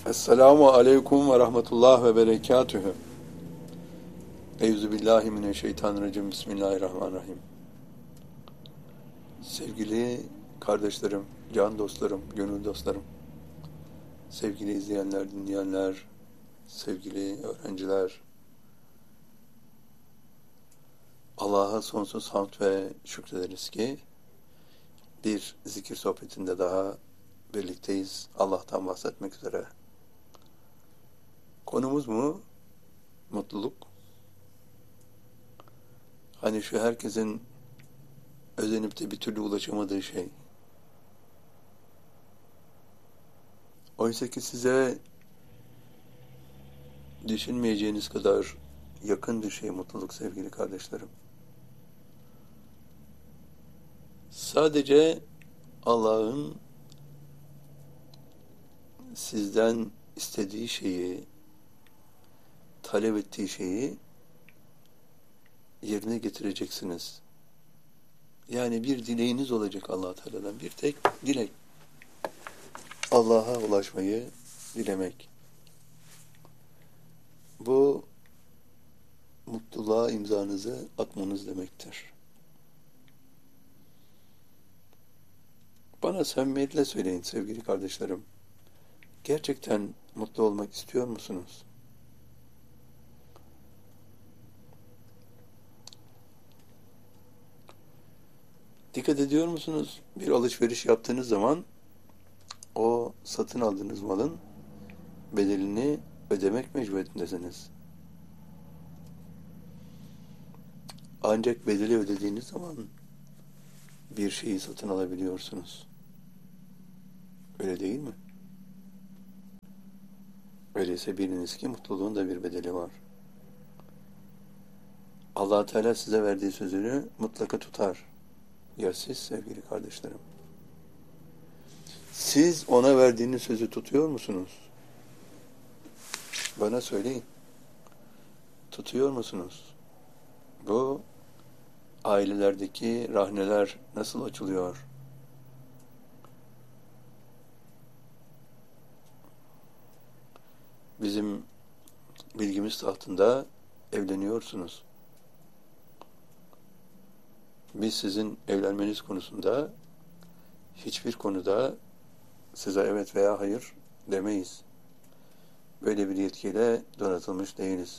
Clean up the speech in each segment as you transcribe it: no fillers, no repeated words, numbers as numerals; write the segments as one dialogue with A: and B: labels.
A: Esselamu aleyküm ve rahmetullah ve berekatühü. Euzubillahimineşşeytanirracim. Bismillahirrahmanirrahim. Sevgili kardeşlerim, can dostlarım, gönül dostlarım, sevgili izleyenler, dinleyenler, sevgili öğrenciler, Allah'a sonsuz hamd ve şükrederiz ki bir zikir sohbetinde daha birlikteyiz. Allah'tan bahsetmek üzere. Konumuz mu? Mutluluk. Hani şu herkesin özenip de bir türlü ulaşamadığı şey. Oysa ki size düşünmeyeceğiniz kadar yakın bir şey mutluluk sevgili kardeşlerim. Sadece Allah'ın sizden istediği şeyi, talep ettiği şeyi yerine getireceksiniz. Yani bir dileğiniz olacak Allah Teala'dan. Bir tek dilek. Allah'a ulaşmayı dilemek. Bu mutluluğa imzanızı atmanız demektir. Bana samimiyetle söyleyin sevgili kardeşlerim. Gerçekten mutlu olmak istiyor musunuz? Dikkat ediyor musunuz? Bir alışveriş yaptığınız zaman o satın aldığınız malın bedelini ödemek mecburiyetindesiniz. Ancak bedeli ödediğiniz zaman bir şeyi satın alabiliyorsunuz. Öyle değil mi? Öyleyse biliniz ki mutluluğun da bir bedeli var. Allah Teala size verdiği sözünü mutlaka tutar. Ya siz sevgili kardeşlerim? Siz ona verdiğiniz sözü tutuyor musunuz? Bana söyleyin. Tutuyor musunuz? Bu ailelerdeki rahneler nasıl açılıyor? Bizim bilgimiz tahtında evleniyorsunuz. Biz sizin evlenmeniz konusunda hiçbir konuda size evet veya hayır demeyiz. Böyle bir yetkiyle donatılmış değiliz.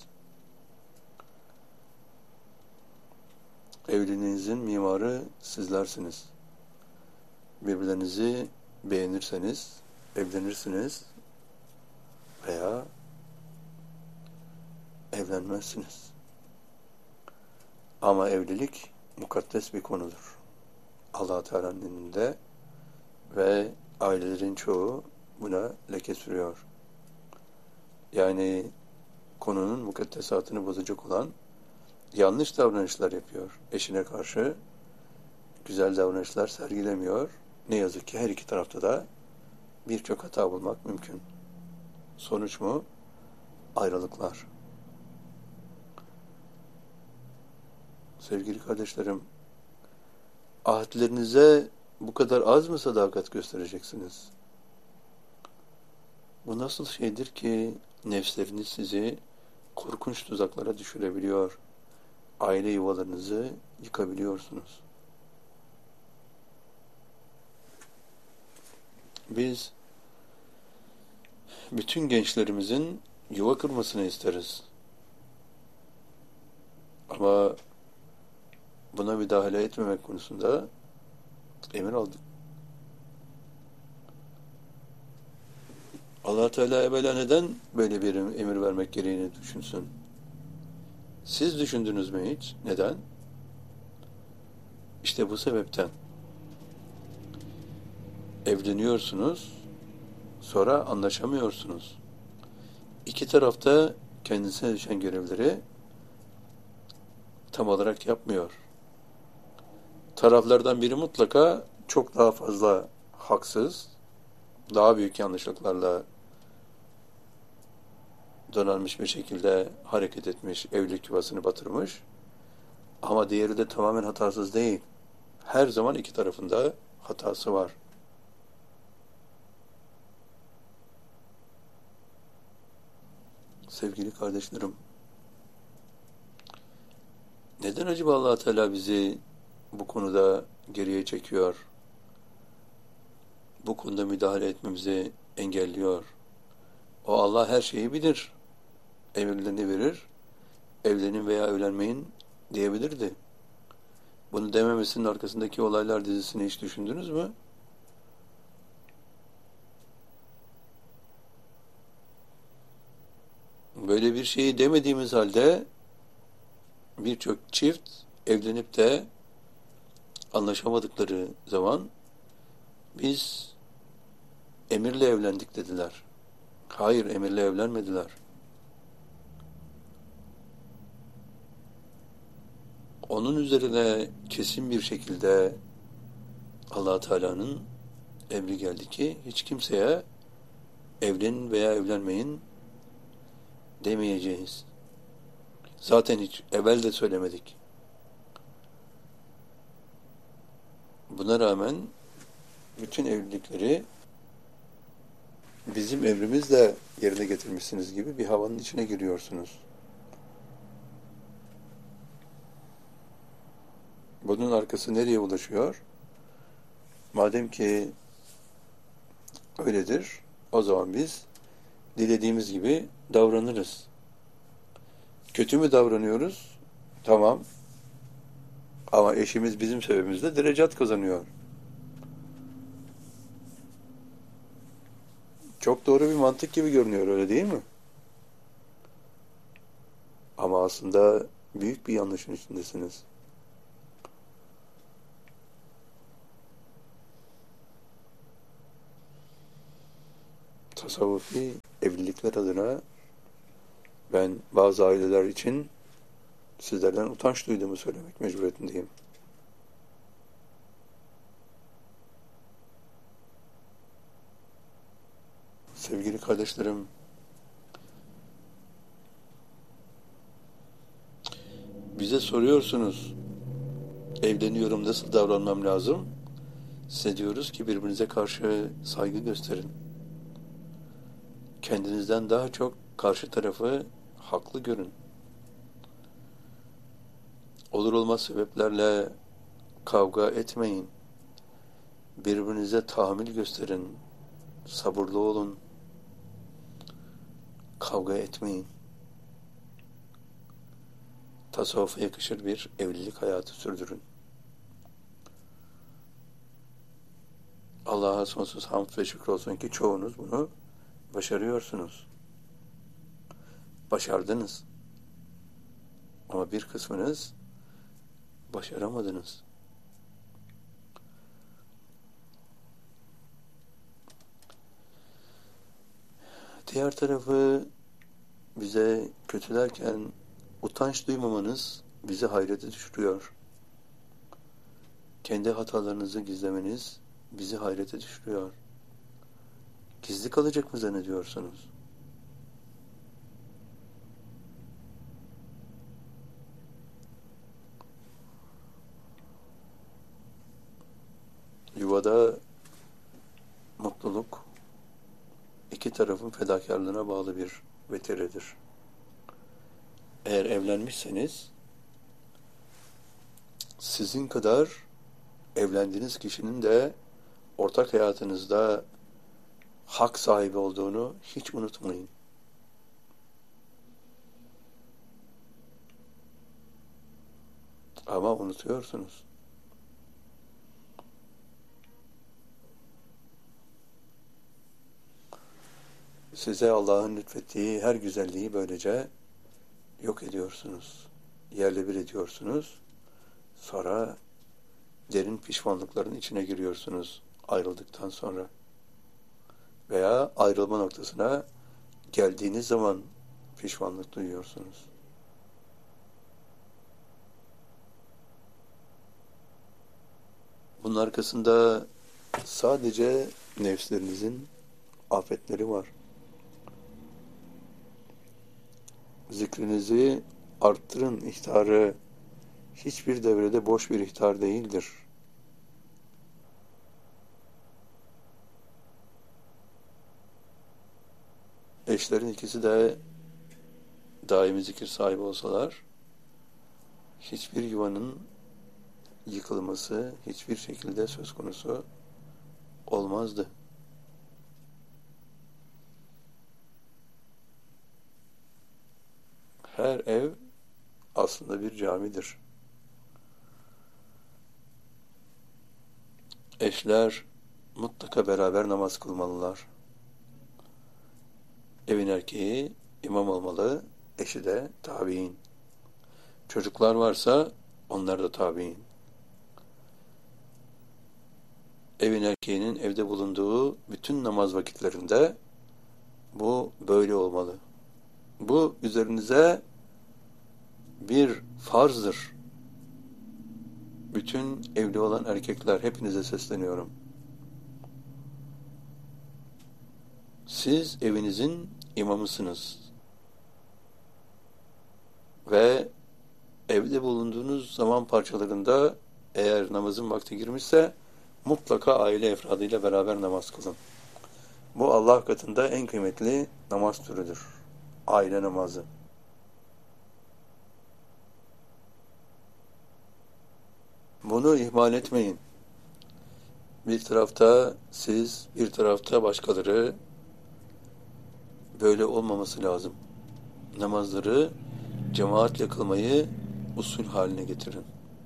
A: Evliliğinizin mimarı sizlersiniz. Birbirlerinizi beğenirseniz evlenirsiniz veya evlenmezsiniz. Ama evlilik mukaddes bir konudur. Allah Teala'nın dininde ve ailelerin çoğu buna leke sürüyor. Yani konunun mukaddesatını bozacak olan yanlış davranışlar yapıyor. Eşine karşı güzel davranışlar sergilemiyor. Ne yazık ki her iki tarafta da birçok hata bulmak mümkün. Sonuç mu? Ayrılıklar. Sevgili kardeşlerim, ahdlerinize bu kadar az mı sadakat göstereceksiniz? Bu nasıl şeydir ki nefsleriniz sizi korkunç tuzaklara düşürebiliyor, aile yuvalarınızı yıkabiliyorsunuz. Biz bütün gençlerimizin yuva kurmasını isteriz. Ama buna müdahale etmemek konusunda emir aldık. Allah Teala evvela neden böyle bir emir vermek gereğini düşünsün? Siz düşündünüz mü hiç? Neden? İşte bu sebepten. Evleniyorsunuz, sonra anlaşamıyorsunuz. İki tarafta kendisine düşen görevleri tam olarak yapmıyor. Taraflardan biri mutlaka çok daha fazla haksız, daha büyük yanlışlıklarla donanmış bir şekilde hareket etmiş, evlilik yuvasını batırmış. Ama diğeri de tamamen hatasız değil. Her zaman iki tarafında hatası var. Sevgili kardeşlerim, neden acaba Allah Teala bizi bu konuda geriye çekiyor? Bu konuda müdahale etmemizi engelliyor. O Allah her şeyi bilir. Emirlerini verir. Evlenin veya evlenmeyin diyebilirdi. Bunu dememesinin arkasındaki olaylar dizisini hiç düşündünüz mü? Böyle bir şeyi demediğimiz halde birçok çift evlenip de anlaşamadıkları zaman biz emirle evlendik dediler. Hayır, emirle evlenmediler. Onun üzerine kesin bir şekilde Allah Teala'nın emri geldi ki hiç kimseye evlenin veya evlenmeyin demeyeceğiz. Zaten hiç evvel de söylemedik. Buna rağmen bütün evlilikleri bizim emrimizle yerine getirmişsiniz gibi bir havanın içine giriyorsunuz. Bunun arkası nereye ulaşıyor? Madem ki öyledir, o zaman biz dilediğimiz gibi davranırız. Kötü mü davranıyoruz? Tamam. Ama eşimiz bizim sebebimizle derecat kazanıyor. Çok doğru bir mantık gibi görünüyor, öyle değil mi? Ama aslında büyük bir yanlışın içindesiniz. Tasavvufi evlilikler adına ben bazı aileler için sizlerden utanç duyduğumu söylemek mecburiyetindeyim. Sevgili kardeşlerim, bize soruyorsunuz, evleniyorum, nasıl davranmam lazım? Size diyoruz ki birbirinize karşı saygı gösterin. Kendinizden daha çok karşı tarafı haklı görün. Olur olmaz sebeplerle kavga etmeyin. Birbirinize tahammül gösterin. Sabırlı olun. Kavga etmeyin. Tasavvufa yakışır bir evlilik hayatı sürdürün. Allah'a sonsuz hamd ve şükür olsun ki çoğunuz bunu başarıyorsunuz. Başardınız. Ama bir kısmınız başaramadınız. Diğer tarafı bize kötülerken utanç duymamanız bizi hayrete düşürüyor. Kendi hatalarınızı gizlemeniz bizi hayrete düşürüyor. Gizli kalacak mı zannediyorsunuz? Yuvada mutluluk iki tarafın fedakarlığına bağlı bir vetiredir. Eğer evlenmişseniz sizin kadar evlendiğiniz kişinin de ortak hayatınızda hak sahibi olduğunu hiç unutmayın. Ama unutuyorsunuz. Size Allah'ın lütfettiği her güzelliği böylece yok ediyorsunuz. Yerle bir ediyorsunuz. Sonra derin pişmanlıkların içine giriyorsunuz ayrıldıktan sonra. Veya ayrılma noktasına geldiğiniz zaman pişmanlık duyuyorsunuz. Bunun arkasında sadece nefslerinizin afetleri var. Zikrinizi arttırın ihtarı hiçbir devrede boş bir ihtar değildir. Eşlerin ikisi de daimi zikir sahibi olsalar, hiçbir yuvanın yıkılması hiçbir şekilde söz konusu olmazdı. Her ev aslında bir camidir. Eşler mutlaka beraber namaz kılmalılar. Evin erkeği imam olmalı, eşi de tabiin. Çocuklar varsa onlar da tabiin. Evin erkeğinin evde bulunduğu bütün namaz vakitlerinde bu böyle olmalı. Bu üzerinize bir farzdır. Bütün evli olan erkekler, hepinize sesleniyorum. Siz evinizin imamısınız. Ve evde bulunduğunuz zaman parçalarında eğer namazın vakti girmişse mutlaka aile efradıyla beraber namaz kılın. Bu Allah katında en kıymetli namaz türüdür. Aile namazı. Bunu ihmal etmeyin. Bir tarafta siz, bir tarafta başkaları, böyle olmaması lazım. Namazları cemaatle kılmayı usul haline getirin.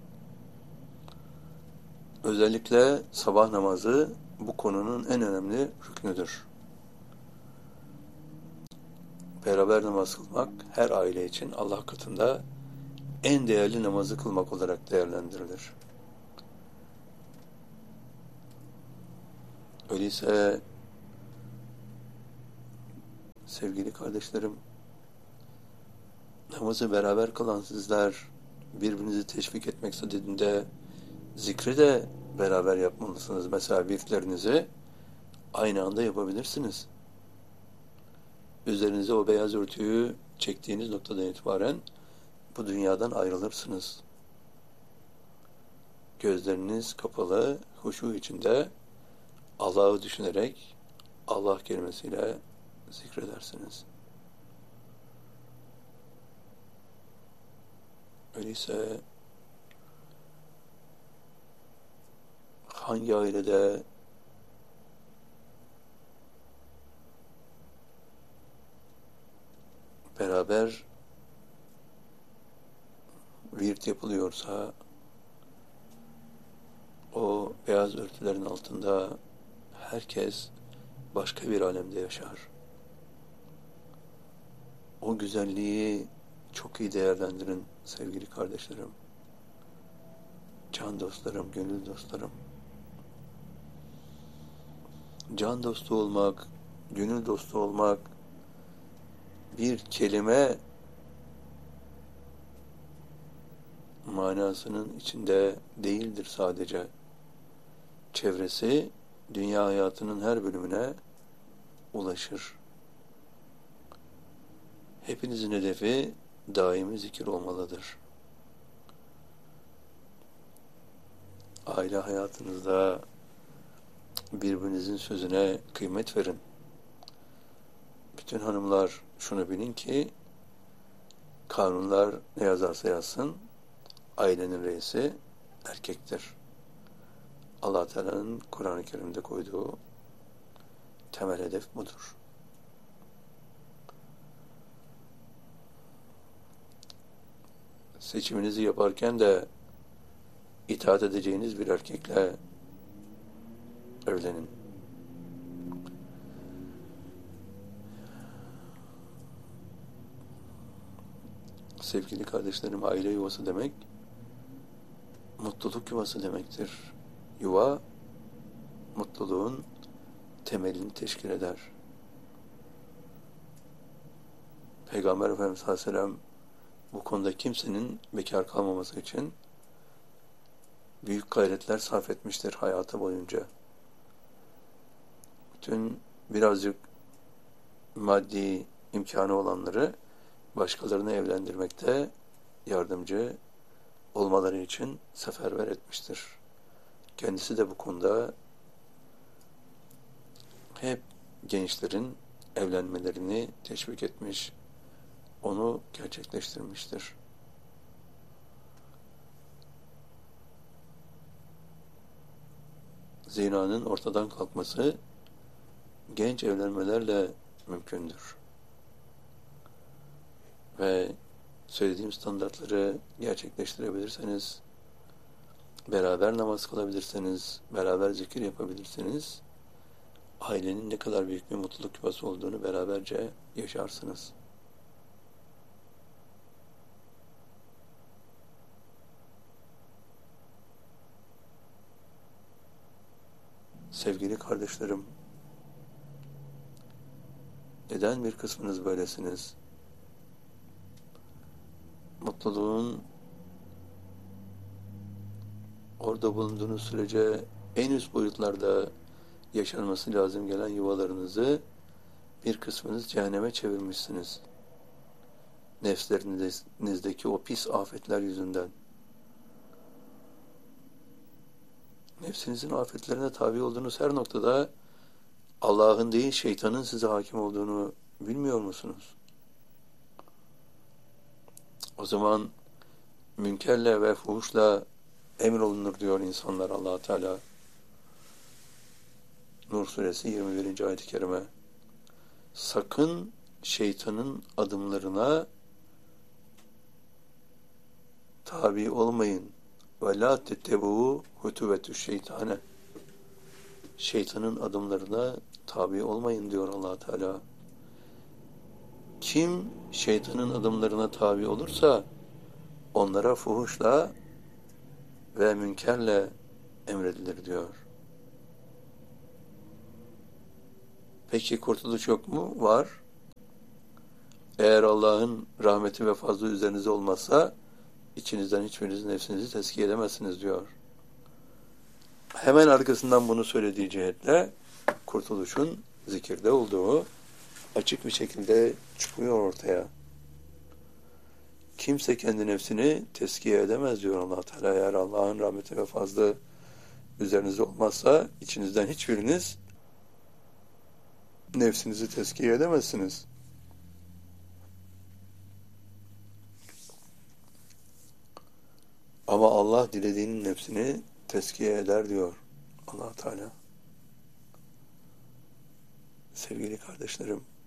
A: Özellikle sabah namazı bu konunun en önemli rüknüdür. Beraber namaz kılmak her aile için Allah katında en değerli namazı kılmak olarak değerlendirilir. Öyleyse sevgili kardeşlerim, namazı beraber kılan sizler birbirinizi teşvik etmek istediğinde zikri de beraber yapmalısınız. Mesela virtlerinizi aynı anda yapabilirsiniz. Üzerinize o beyaz örtüyü çektiğiniz noktadan itibaren bu dünyadan ayrılırsınız. Gözleriniz kapalı, huşu içinde Allah'ı düşünerek Allah kelimesiyle zikredersiniz. Öyleyse hangi ailede beraber virt yapılıyorsa o beyaz örtülerin altında herkes başka bir alemde yaşar. O güzelliği çok iyi değerlendirin sevgili kardeşlerim, can dostlarım, gönül dostlarım. Can dostu olmak, gönül dostu olmak bir kelime manasının içinde değildir sadece. Çevresi dünya hayatının her bölümüne ulaşır. Hepinizin hedefi daimi zikir olmalıdır. Aile hayatınızda birbirinizin sözüne kıymet verin. Bütün hanımlar şunu bilin ki kanunlar ne yazarsa yazsın ailenin reisi erkektir. Allah Teala'nın Kur'an-ı Kerim'de koyduğu temel hedef budur. Seçiminizi yaparken de itaat edeceğiniz bir erkekle evlenin. Sevgili kardeşlerim, aile yuvası demek mutluluk yuvası demektir. Yuva mutluluğun temelini teşkil eder. Peygamber Efendimiz Aleyhisselam bu konuda kimsenin bekar kalmaması için büyük gayretler sarf etmiştir hayatı boyunca. Bütün birazcık maddi imkanı olanları başkalarını evlendirmekte yardımcı olmaları için seferber etmiştir. Kendisi de bu konuda hep gençlerin evlenmelerini teşvik etmiş, onu gerçekleştirmiştir. Zinanın ortadan kalkması genç evlenmelerle mümkündür. Ve söylediğim standartları gerçekleştirebilirseniz, beraber namaz kılabilirseniz, beraber zikir yapabilirseniz, ailenin ne kadar büyük bir mutluluk yuvası olduğunu beraberce yaşarsınız. Sevgili kardeşlerim, neden bir kısmınız böylesiniz? Mutluluğun orada bulunduğunuz sürece en üst boyutlarda yaşanması lazım gelen yuvalarınızı bir kısmınız cehenneme çevirmişsiniz. Nefslerinizdeki o pis afetler yüzünden. Nefsinizin afetlerine tabi olduğunuz her noktada Allah'ın değil şeytanın size hakim olduğunu bilmiyor musunuz? O zaman münkerle ve fuhuşla emrolunur diyor insanlar Allah Teala. Nur suresi 21. ayet-i kerime. Sakın şeytanın adımlarına tabi olmayın. Ve la tettebu hutuvetü şeytane. Şeytanın adımlarına tabi olmayın diyor Allah Teala. Kim şeytanın adımlarına tabi olursa onlara fuhuşla ve münkerle emredilir diyor. Peki kurtuluş yok mu? Var. Eğer Allah'ın rahmeti ve fazlı üzerinize olmazsa içinizden hiçbiriniz nefsinizi tezkiye edemezsiniz diyor. Hemen arkasından bunu söylediği cihetle kurtuluşun zikirde olduğu açık bir şekilde çıkıyor ortaya. Kimse kendi nefsini tezkiye edemez diyor Allah Teala. Eğer Allah'ın rahmeti ve fazlı üzerinizde olmazsa içinizden hiçbiriniz nefsinizi tezkiye edemezsiniz. Ama Allah dilediğinin nefsini tezkiye eder diyor Allah Teala. Sevgili kardeşlerim,